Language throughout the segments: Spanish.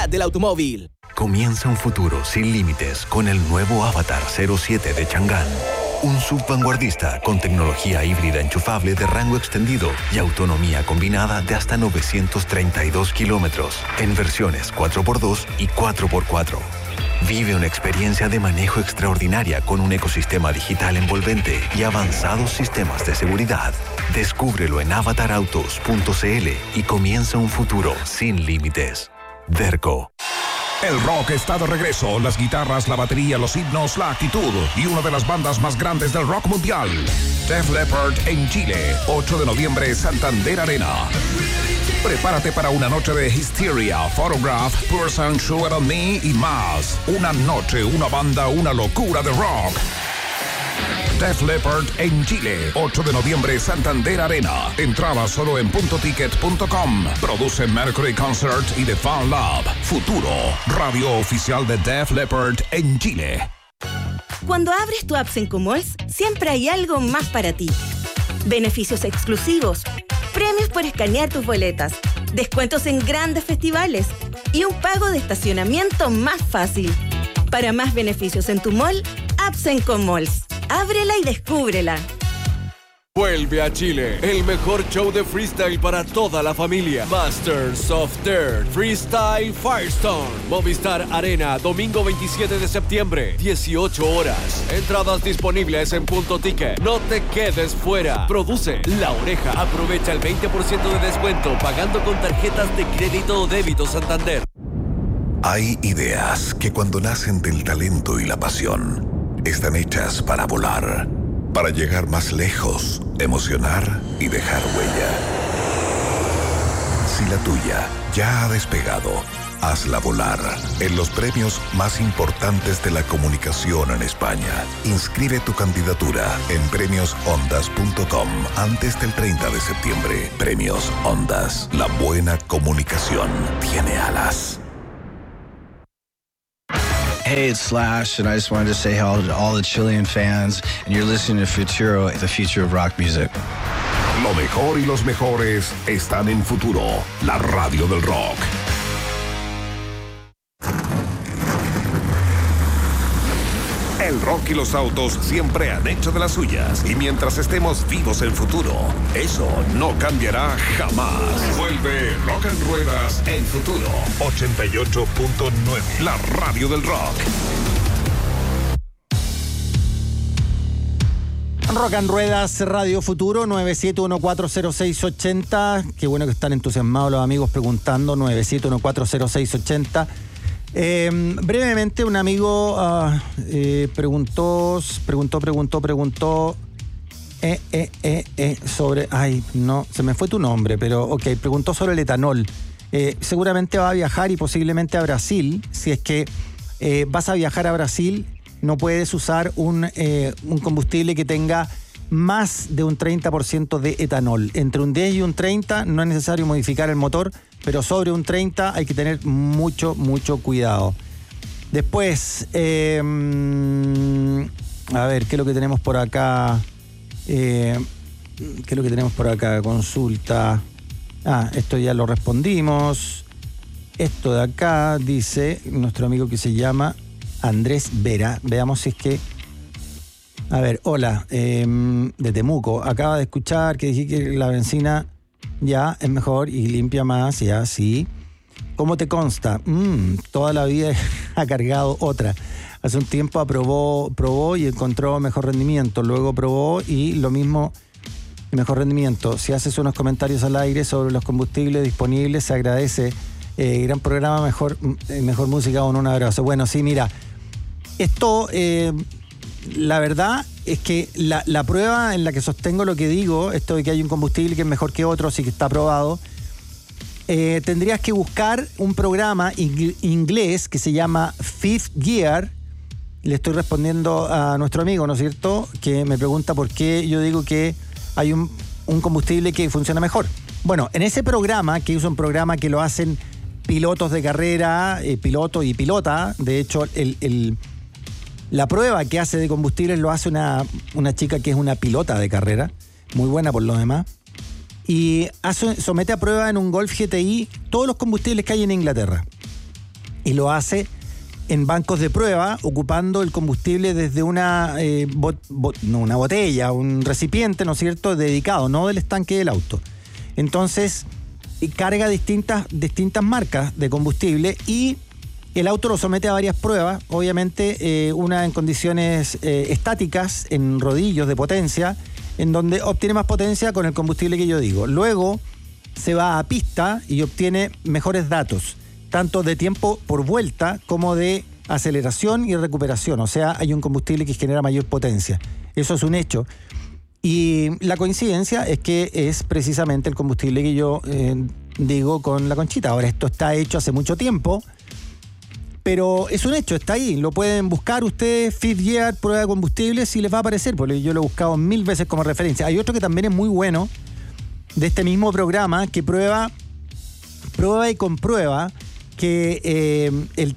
realidad del automóvil. Comienza un futuro sin límites con el nuevo Avatar 07 de Chang'an. Un SUV vanguardista con tecnología híbrida enchufable de rango extendido y autonomía combinada de hasta 932 kilómetros en versiones 4x2 y 4x4. Vive una experiencia de manejo extraordinaria con un ecosistema digital envolvente y avanzados sistemas de seguridad. Descúbrelo en avatarautos.cl y comienza un futuro sin límites. Derco. El rock está de regreso. Las guitarras, la batería, los himnos, la actitud y una de las bandas más grandes del rock mundial. Def Leppard en Chile, 8 de noviembre, Santander Arena. Prepárate para una noche de Hysteria, Photograph, Person, Sugar on Me y más. Una noche, una banda, una locura de rock. Def Leppard en Chile, 8 de noviembre, Santander Arena. Entrada solo en puntoticket.com. Produce Mercury Concert y The Fan Lab. Futuro, radio oficial de Def Leppard en Chile. Cuando abres tu app Sencomalls, siempre hay algo más para ti. Beneficios exclusivos, premios por escanear tus boletas, descuentos en grandes festivales y un pago de estacionamiento más fácil. Para más beneficios en tu mall, app Sencomalls. Ábrela y descúbrela. Vuelve a Chile, el mejor show de freestyle para toda la familia. Masters of Dirt Freestyle Firestone. Movistar Arena, domingo 27 de septiembre, 18 horas. Entradas disponibles en Punto Ticket. No te quedes fuera. Produce La Oreja. Aprovecha el 20% de descuento pagando con tarjetas de crédito o débito Santander. Hay ideas que cuando nacen del talento y la pasión, están hechas para volar, para llegar más lejos, emocionar y dejar huella. Si la tuya ya ha despegado, hazla volar en los premios más importantes de la comunicación en España. Inscribe tu candidatura en premiosondas.com antes del 30 de septiembre. Premios Ondas. La buena comunicación tiene alas. Hey, it's Slash, and I just wanted to say hello to all the Chilean fans, and you're listening to Futuro, the future of rock music. Lo mejor y los mejores están en Futuro, la radio del rock. El rock y los autos siempre han hecho de las suyas. Y mientras estemos vivos en Futuro, eso no cambiará jamás. Vuelve Rock and Ruedas en Futuro. 88.9. La radio del rock. Rock and Ruedas, Radio Futuro, 97140680. Qué bueno que están entusiasmados los amigos preguntando, 97140680. Brevemente, un amigo preguntó sobre... Ay, no, se me fue tu nombre, pero ok, preguntó sobre el etanol. Seguramente va a viajar y posiblemente a Brasil. Si es que vas a viajar a Brasil, no puedes usar un combustible que tenga más de un 30% de etanol. Entre un 10 y un 30 no es necesario modificar el motor, pero sobre un 30 hay que tener mucho cuidado. Después, a ver, ¿qué es lo que tenemos por acá? Consulta. Esto ya lo respondimos. Esto de acá dice nuestro amigo que se llama Andrés Vera. Veamos si es que... A ver, hola, de Temuco. Acaba de escuchar que dije que la benzina ya es mejor y limpia más, ya, sí. ¿Cómo te consta? Toda la vida ha cargado otra. Hace un tiempo probó y encontró mejor rendimiento. Luego probó y lo mismo, mejor rendimiento. Si haces unos comentarios al aire sobre los combustibles disponibles, se agradece. Gran programa, mejor música, un abrazo. Bueno, sí, mira, esto... la verdad es que la prueba en la que sostengo lo que digo, esto de que hay un combustible que es mejor que otro, sí que está probado, tendrías que buscar un programa inglés que se llama Fifth Gear. Le estoy respondiendo a nuestro amigo, ¿no es cierto?, que me pregunta por qué yo digo que hay un combustible que funciona mejor. Bueno, en ese programa, que es un programa que lo hacen pilotos de carrera, piloto y pilota, de hecho, la prueba que hace de combustibles lo hace una chica que es una pilota de carrera, muy buena por lo demás, y somete a prueba en un Golf GTI todos los combustibles que hay en Inglaterra. y lo hace en bancos de prueba, ocupando el combustible desde una botella, un recipiente, ¿no es cierto?, dedicado, no del estanque del auto. Entonces, carga distintas marcas de combustible y el auto lo somete a varias pruebas, obviamente una en condiciones estáticas, en rodillos de potencia, en donde obtiene más potencia con el combustible que yo digo. Luego se va a pista y obtiene mejores datos, tanto de tiempo por vuelta como de aceleración y recuperación. O sea, hay un combustible que genera mayor potencia. Eso es un hecho. Y la coincidencia es que es precisamente el combustible que yo digo con la Conchita. Ahora, esto está hecho hace mucho tiempo, pero es un hecho, está ahí. Lo pueden buscar ustedes, Fifth Gear, prueba de combustibles, y les va a aparecer, porque yo lo he buscado 1000 veces como referencia. Hay otro que también es muy bueno, de este mismo programa, que prueba y comprueba que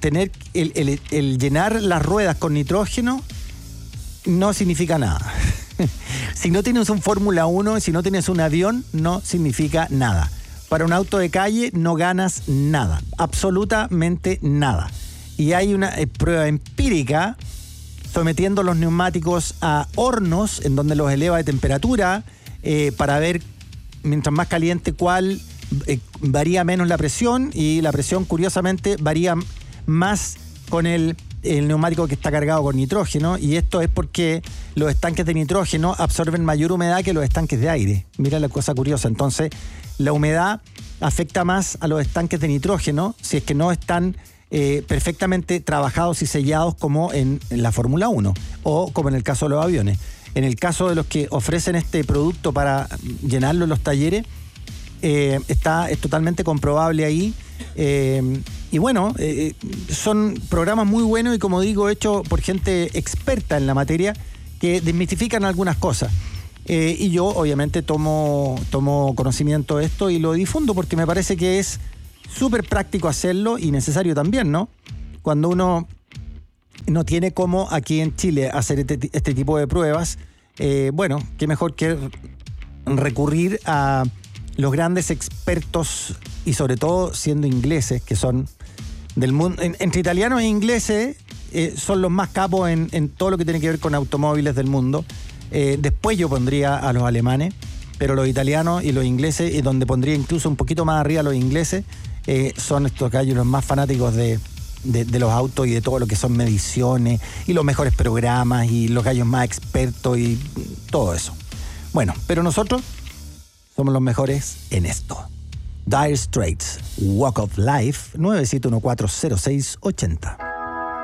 el llenar las ruedas con nitrógeno no significa nada. Si no tienes un Fórmula 1, si no tienes un avión, no significa nada. Para un auto de calle no ganas nada, absolutamente nada. Y hay una prueba empírica sometiendo los neumáticos a hornos en donde los eleva de temperatura para ver, mientras más caliente, cuál varía menos la presión, y la presión, curiosamente, varía más con el neumático que está cargado con nitrógeno, y esto es porque los estanques de nitrógeno absorben mayor humedad que los estanques de aire. Mira la cosa curiosa. Entonces, la humedad afecta más a los estanques de nitrógeno si es que no están perfectamente trabajados y sellados como en la Fórmula 1 o como en el caso de los aviones. En el caso de los que ofrecen este producto para llenarlo en los talleres, es totalmente comprobable ahí. Y bueno, son programas muy buenos y, como digo, hechos por gente experta en la materia que desmitifican algunas cosas. Y yo, obviamente, tomo conocimiento de esto y lo difundo porque me parece que es súper práctico hacerlo y necesario también, ¿no? Cuando uno no tiene cómo aquí en Chile hacer este tipo de pruebas, bueno, qué mejor que recurrir a los grandes expertos, y sobre todo siendo ingleses, que son del mundo, entre italianos e ingleses, son los más capos en todo lo que tiene que ver con automóviles del mundo. Después yo pondría a los alemanes, pero los italianos y los ingleses, y donde pondría incluso un poquito más arriba a los ingleses, son estos gallos los más fanáticos de los autos y de todo lo que son mediciones y los mejores programas y los gallos más expertos y todo eso. Bueno, pero nosotros somos los mejores en esto. Dire Straits, Walk of Life, 971400680.